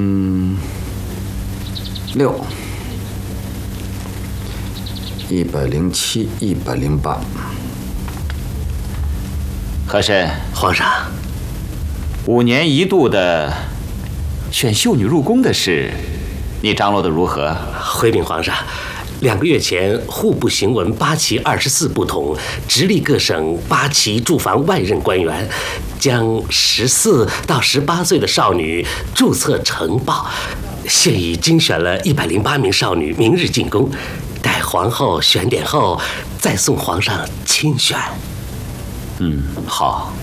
6、107、108。 和珅， 皇上 ，5年1度的选秀女入宫的事，你张罗得如何？ 回禀皇上，2个月前，户部行文8旗24部统，直隶各省8旗驻防外任官员，将14到18岁的少女注册呈报。现已精选了108名少女，明日进宫。待皇后选点后，再送皇上亲选。 好。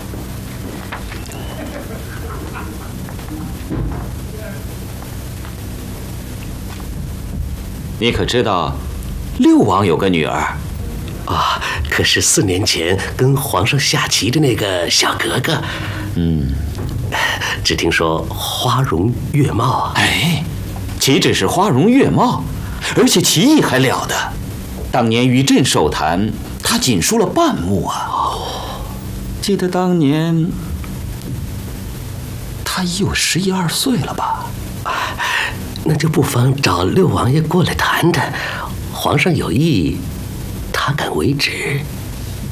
你可知道，六王有个女儿？ 啊，可是4年前跟皇上下棋的那个小格格。只听说花容月貌。 哎，岂止是花容月貌，而且棋艺还了得。当年与朕授坛，她仅输了半目啊。记得当年，她已有11、12岁了吧？ 那就不妨找6王爷过来谈谈，皇上有意，他敢为之。